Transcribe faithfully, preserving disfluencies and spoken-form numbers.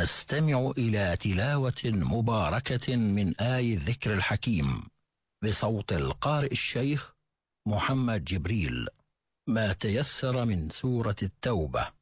نستمع إلى تلاوة مباركة من آي الذكر الحكيم بصوت القارئ الشيخ محمد جبريل، ما تيسر من سورة التوبة.